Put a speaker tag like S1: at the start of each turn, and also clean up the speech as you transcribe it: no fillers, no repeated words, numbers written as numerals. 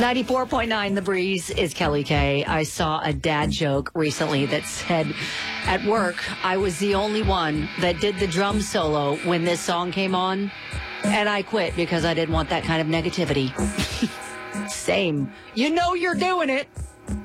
S1: 94.9 The Breeze is Kelly Kay. I saw a dad joke recently that said, at work, I was the only one that did the drum solo when this song came on, and I quit because I didn't want that kind of negativity. Same. You know you're doing it.